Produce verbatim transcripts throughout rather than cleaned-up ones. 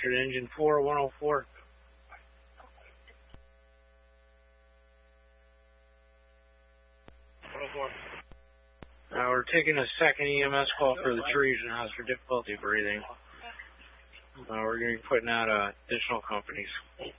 Roger, engine four, one oh four. one oh four. Uh, we're taking a second E M S call for the Teresian House for difficulty breathing. Uh, we're going to be putting out uh, additional companies.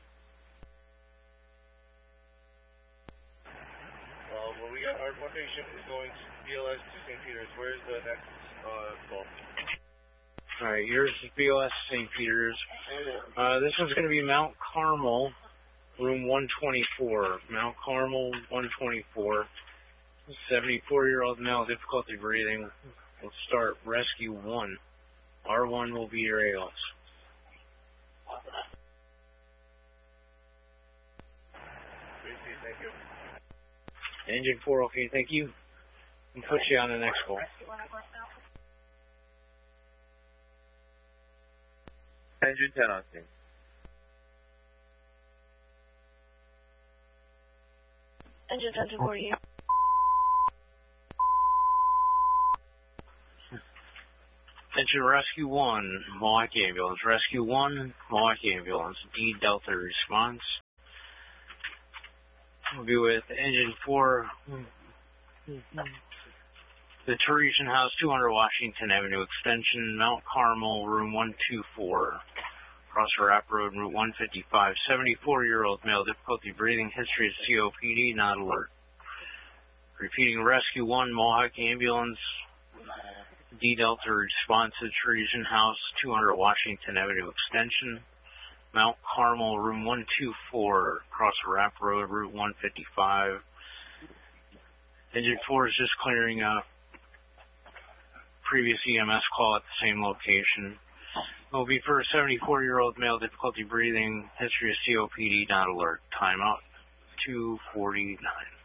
Uh, well, we got our one patient is going to B L S to Saint Peter's. Where's the next uh, call? All right, here's B O S Saint Peter's. Uh, this one's going to be Mount Carmel, room one twenty-four. Mount Carmel, one twenty-four. seventy-four-year-old male, difficulty breathing. We'll start rescue one. R one will be your A L S. Thank you. Engine four, okay, thank you. And put you on the next call. Engine ten on scene. Engine ten to forty. Attention Rescue one, Mohawk Ambulance. Rescue one, Mohawk Ambulance. D Delta response. We'll be with Engine four. The Teresian House, two hundred Washington Avenue Extension, Mount Carmel, room one two four. Cross Rap Road, Route one fifty-five. seventy-four-year-old male, difficulty breathing, history of C O P D, not alert. Repeating, Rescue one, Mohawk Ambulance. D Delta response to Teresian House, two hundred Washington Avenue Extension, Mount Carmel, room one two four, Cross Rap Road, Route one fifty-five. Engine four is just clearing a previous E M S call at the same location. It will be for a seventy-four-year-old male, difficulty breathing, history of C O P D, not alert. Timeout two forty-nine.